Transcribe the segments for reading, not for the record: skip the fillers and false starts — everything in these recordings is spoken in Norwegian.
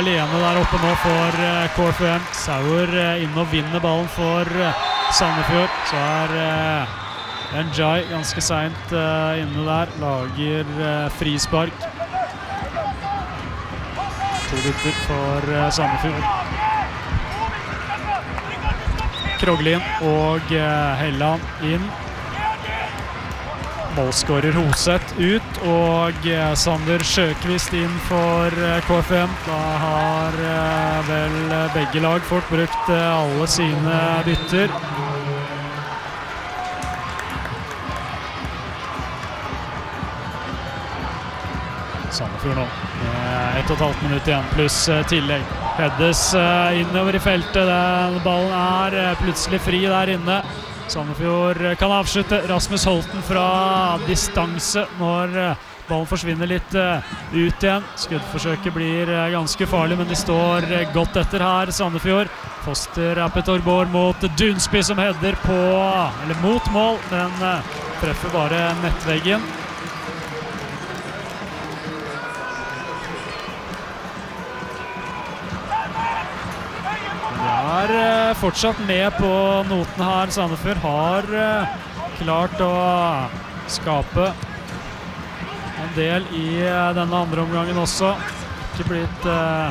alene der oppe nå for KFUM. Sauer inne og vinner ballen for Sandefjord. Så Njay ganske sent inne der, lager frispark. 2 gutter for Sandefjord. Kroglin og Helland inn. Målskårer Hoseth ut, og Sander Sjøkvist inn for KFM. Da har vel begge lag fått brukt alle sine bytter. Sandefjord nå. 1,5 minutter igjen, pluss tillegg. Heddes innover i feltet. Den ballen plutselig fri der inne. Sandefjord kan avslutte. Rasmus Holten fra distanse når ballen forsvinner litt ut igjen. Skuddforsøket blir ganske farlig, men de står godt etter her, Sandefjord. Foster Appetorborg mot Dunsby som header mot mål, men treffer bare nettveggen. Fortsatt med på noten her. Sandefjord har klart å skape en del i denne andre omgangen også. Ikke blitt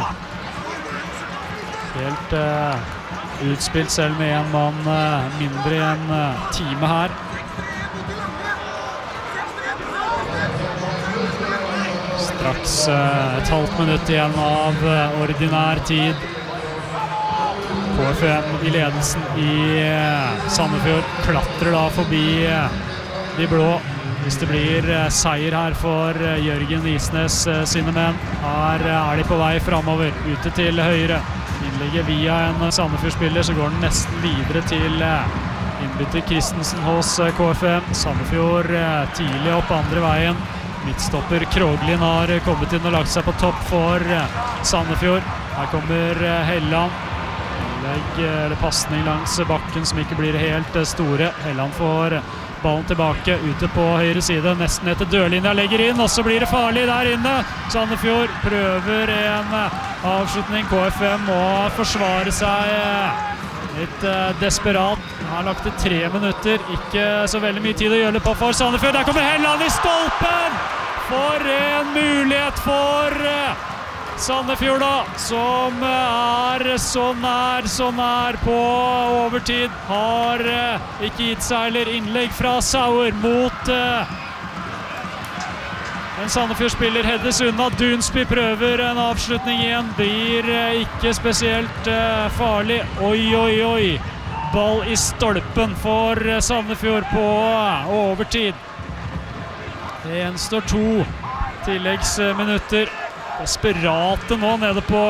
helt utspilt selv med en mann mindre i en time her. Straks et halvt minutt igjen av ordinær tid. KFM i ledelsen i Sandefjord klatrer da forbi de blå. Hvis det blir seier her for Jørgen Isnes sine menn, her de på vei fremover, ute til høyre. Innlegget via en Sandefjord-spiller, så går den nesten videre til innbytter Kristensen hos KFM. Sandefjord tidlig opp andre veien. Midtstopper Kroglin har kommet inn og lagt seg på topp for Sandefjord. Her kommer Helland. Passning langs bakken som ikke blir helt store. Helland får ballen tilbake ute på høyre side, nesten etter dørlinja, legger inn, og så blir det farlig der inne. Sandefjord prøver en avslutning. KFM må forsvare seg litt desperat. Han har lagt det 3 minutter, ikke så veldig mye tid å gjøre det på for Sandefjord. Der kommer Helland i stolpen! For en mulighet for Sandefjord da, som så nær på overtid, har ikke gitt seg, eller innlegg fra Sauer mot en Sandefjord-spiller, heddes unna. Dunsby prøver en avslutning igjen, blir ikke spesielt farlig. Oi, ball i stolpen for Sandefjord på overtid. Det gjenstår 2 tilleggsminutter. Desperate nå nede på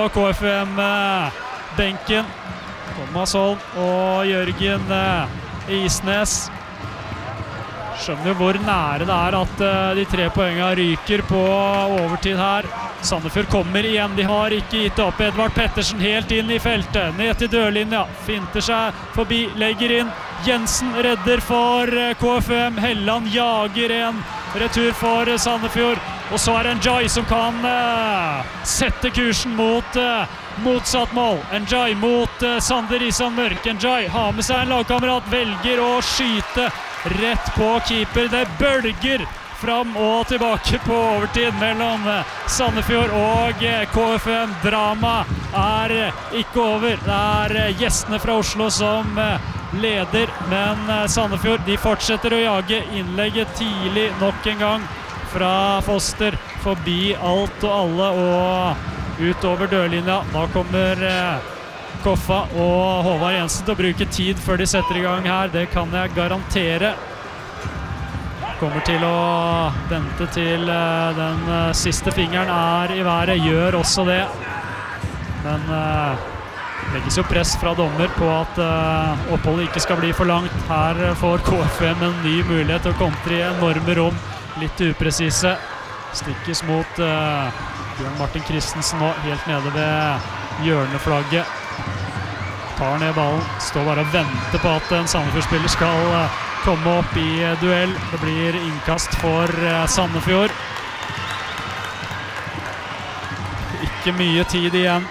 KFM-benken. Thomas Holm og Jørgen Isnes. Skjønner jo hvor nære det at de 3 poengene ryker på overtid her. Sandefjord kommer igjen, de har ikke gitt opp. Edvard Pettersen helt inn i feltet, ned til dørlinja, finter seg forbi, legger inn. Jensen redder for KFM, Helland jager en retur for Sandefjord. Og så det Njay som kan sette kursen mot motsatt mål. Njay mot Sander Isan Mørk. Njay har med seg en lagkamerat, velger å skyte rett på keeper. Det bølger fram og tilbake på overtid mellom Sandefjord og KFM. Drama ikke over. Det gjestene fra Oslo som leder, men Sandefjord de fortsetter å jage. Innlegget tidlig nok en gang fra Foster, forbi alt og alle og utover dørlinja. Da kommer Koffa og Håvard Jensen til å bruke tid før de setter i gang her. Det kan jeg garantere. Kommer til å vente til den siste fingeren i været. Gjør også det. Men legges jo press fra dommer på at oppholdet ikke skal bli for langt. Her får KFM en ny mulighet til å kontre i enorme rom. Litt upresise. Stikkes mot Bjørn Martin Kristensen nå, helt nede ved hjørneflagget. Tar ned ballen, står bare og venter på at en Sandefjord-spiller skal komme opp i duell. Det blir innkast for Sandefjord. Ikke mye tid igjen